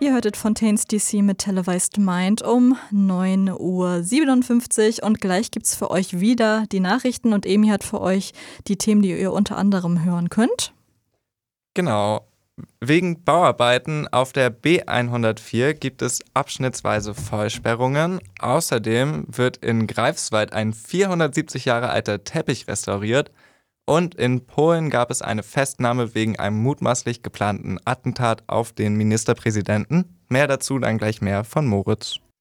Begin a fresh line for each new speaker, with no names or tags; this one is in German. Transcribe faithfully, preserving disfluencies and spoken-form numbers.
Ihr hörtet Fontaines D C mit Televised Mind um neun Uhr siebenundfünfzig und gleich gibt's für euch wieder die Nachrichten und Emi hat für euch die Themen, die ihr unter anderem hören könnt.
Genau. Wegen Bauarbeiten auf der B hundertvier gibt es abschnittsweise Vollsperrungen. Außerdem wird in Greifswald ein vierhundertsiebzig Jahre alter Teppich restauriert. Und in Polen gab es eine Festnahme wegen einem mutmaßlich geplanten Attentat auf den Ministerpräsidenten. Mehr dazu dann gleich mehr von Moritz.